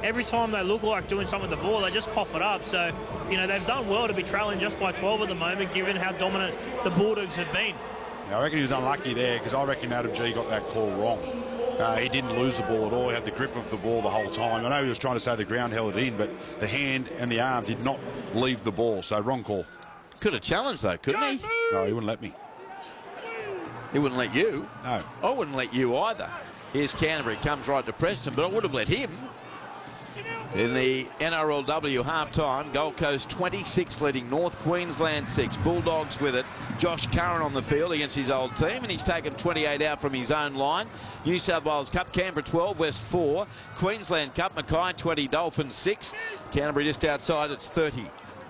every time they look like doing something with the ball, they just cough it up. So, you know, they've done well to be trailing just by 12 at the moment, given how dominant the Bulldogs have been. Yeah, I reckon he was unlucky there, because I reckon Adam G got that call wrong. He didn't lose the ball at all. He had the grip of the ball the whole time. I know he was trying to say the ground held it in, but the hand and the arm did not leave the ball, so wrong call. Could have challenged though, couldn't he? No, he wouldn't let me. He wouldn't let you? No. I wouldn't let you either. Here's Canterbury, comes right to Preston, but I would have let him. In the NRLW half-time, Gold Coast 26 leading North Queensland 6. Bulldogs with it. Josh Curran on the field against his old team, and he's taken 28 out from his own line. New South Wales Cup, Canberra 12, West 4. Queensland Cup, Mackay 20, Dolphins 6. Canterbury just outside, it's 30.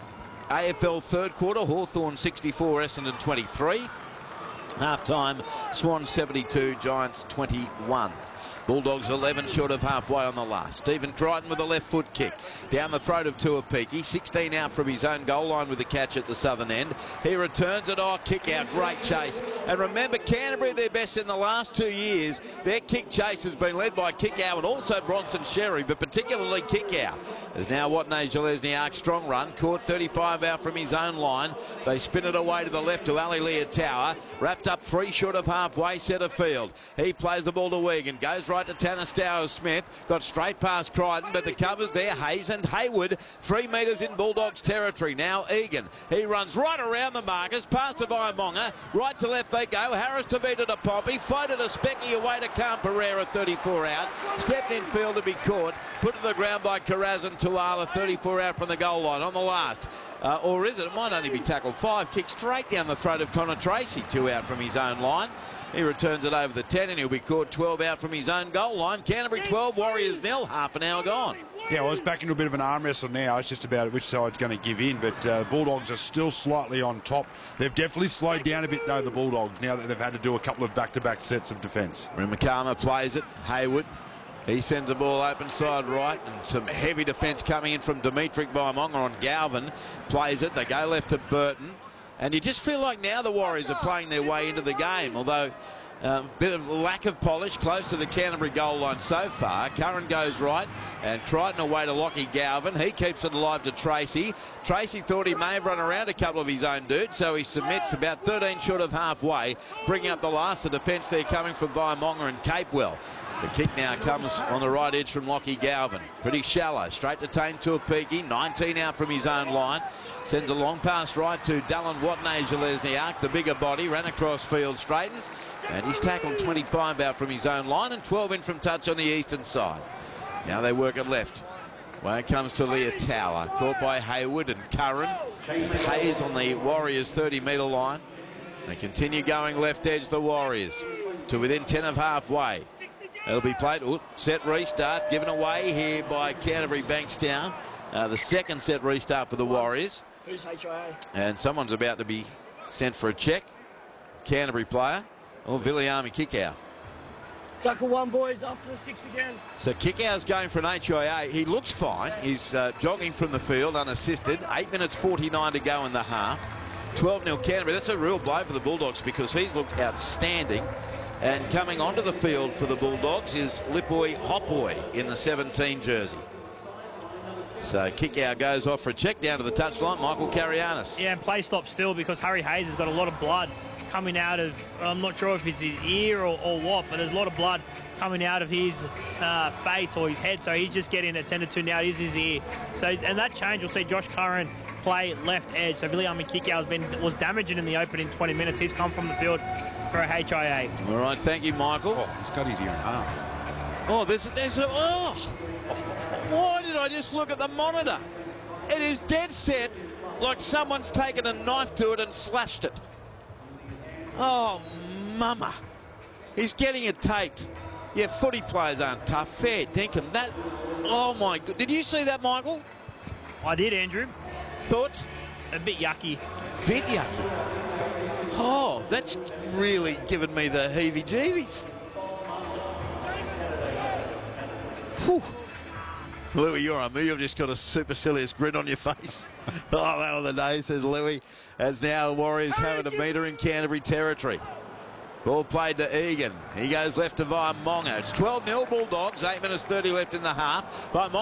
AFL third quarter, Hawthorn 64, Essendon 23. Half-time, Swans 72, Giants 21. Bulldogs 11 short of halfway on the last. Stephen Crichton with a left foot kick down the throat of Tuapiki. 16 out from his own goal line with the catch at the southern end. He returns it. Oh, kick out. Great chase. And remember, Canterbury, their best in the last 2 years. Their kick chase has been led by Kickow and also Bronson Sherry, but particularly Kickow. There's now Watney Jalesniak, strong run. Caught 35 out from his own line. They spin it away to the left to Ali Leotower. Wrapped up 3 short of halfway, centre field. He plays the ball to Wigan. Goes right to Tanner Smith. Got straight past Crichton, but the cover's there. Hayes and Hayward, 3 metres in Bulldogs territory. Now Egan. He runs right around the markers, past to Vaimonga. Right to left they go. Harris to beat it to Poppy. Floated a Specky away to Cam Pereira, 34 out. Stepped in field to be caught. Put to the ground by Karazan Tuala, 34 out from the goal line on the last. Or is it? It might only be tackled 5. Kick straight down the throat of Connor Tracy, 2 out from his own line. He returns it over the 10 and he'll be caught 12 out from his own goal line. Canterbury 12, Warriors 0, half an hour gone. Yeah, well, it's back into a bit of an arm wrestle now. It's just about which side's going to give in, but the Bulldogs are still slightly on top. They've definitely slowed down a bit, though, the Bulldogs, now that they've had to do a couple of back-to-back sets of defence. Rimakama plays it. Hayward. He sends the ball open side right, and some heavy defence coming in from Dimitri Vaimonga on Galvin. Plays it. They go left to Burton. And you just feel like now the Warriors are playing their way into the game, although a bit of lack of polish close to the Canterbury goal line so far. Curran goes right and Crichton away to Lockie Galvin. He keeps it alive to Tracy. Tracy thought he may have run around a couple of his own dudes, so he submits about 13 short of halfway, bringing up the last. The defence there coming from Vaimonga and Capewell. The kick now comes on the right edge from Lockie Galvin. Pretty shallow. Straight to Tane Tuapiki. 19 out from his own line. Sends a long pass right to Dallin Watney Jalesniak. The bigger body. Ran across field. Straightens. And he's tackled 25 out from his own line and 12 in from touch on the eastern side. Now they work it left. When it comes to Leotower. Caught by Hayward and Curran. Hayes on the Warriors 30-metre line. They continue going left edge, the Warriors, to within 10 of halfway. It'll be played. Set restart given away here by Canterbury Bankstown. The second set restart for the Warriors. Who's HIA? And someone's about to be sent for a check. Canterbury player or Viliami Kickow. Tackle 1, boys, after the 6 again. So Kickow's going for an HIA. He looks fine. He's jogging from the field unassisted. 8 minutes 49 to go in the half. 12-0 Canterbury. That's a real blow for the Bulldogs because he's looked outstanding. And coming onto the field for the Bulldogs is Lipoi Hopoi in the 17 jersey. So Kickow goes off for a check down to the touchline. Michael Carianis. Yeah, and play stop still because Harry Hayes has got a lot of blood coming out of, I'm not sure if it's his ear or what, but there's a lot of blood coming out of his face or his head. So he's just getting attended to now. It is his ear. So, and that change, we'll see Josh Curran play left edge. So Viliami Kickow was damaging in the opening 20 minutes. He's come from the field for a HIA. All right, thank you, Michael. Oh, he's got his ear in half. Oh, why did I just look at the monitor? It is dead set like someone's taken a knife to it and slashed it. Oh, mama. He's getting it taped. Yeah, footy players aren't tough. Fair dinkum. That, oh my God. Did you see that, Michael? I did, Andrew. Thoughts? A bit yucky. Bit yucky. Oh, that's really given me the heebie-jeebies. Whew. Louis, you're on me. You've just got a supercilious grin on your face. Oh, that of the day, says Louis, as now the Warriors having a metre in Canterbury territory. Ball played to Egan. He goes left to Vaimonga. It's 12-0 Bulldogs. 8 minutes 30 left in the half. Vaimonga